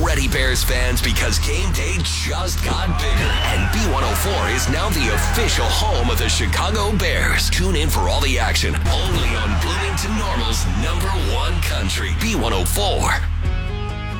ready, Bears fans, because game day just got bigger. And B104 is now the official home of the Chicago Bears. Tune in for all the action, only on Bloomington Normal's #1 country, B104.